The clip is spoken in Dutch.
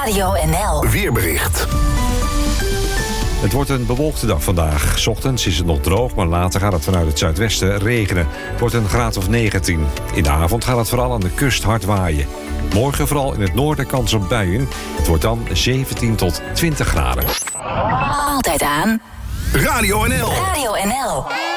Radio NL. Weerbericht. Het wordt een bewolkte dag vandaag. 's Ochtends is het nog droog, maar later gaat het vanuit het zuidwesten regenen. Het wordt een graad of 19. In de avond gaat het vooral aan de kust hard waaien. Morgen vooral in het noorden kans op buien. Het wordt dan 17 tot 20 graden. Altijd aan. Radio NL. Radio NL.